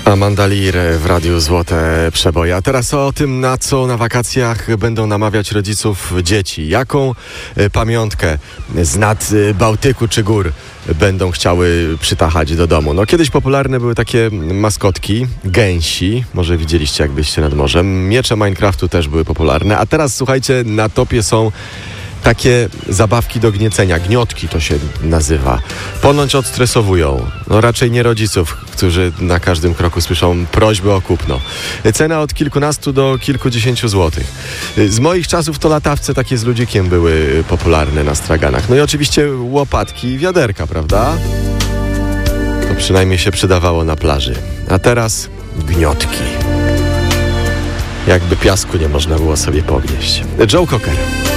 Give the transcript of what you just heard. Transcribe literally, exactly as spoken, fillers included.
Amanda Lear w Radiu Złote Przeboje. A teraz o tym, na co na wakacjach będą namawiać rodziców dzieci. Jaką pamiątkę z nad Bałtyku czy gór będą chciały przytachać do domu. No kiedyś popularne były takie maskotki, gęsi. Może widzieliście, jak byliście nad morzem. Miecze Minecraftu też były popularne. A teraz, słuchajcie, na topie są takie zabawki do gniecenia, gniotki to się nazywa. Ponoć odstresowują. No raczej nie rodziców, którzy na każdym kroku słyszą prośby o kupno. Cena od kilkunastu do kilkudziesięciu złotych. Z moich czasów to latawce takie z ludzikiem były popularne na straganach. No i oczywiście łopatki i wiaderka, prawda? To przynajmniej się przydawało na plaży. A teraz gniotki. Jakby piasku nie można było sobie pognieść. Joe Cocker.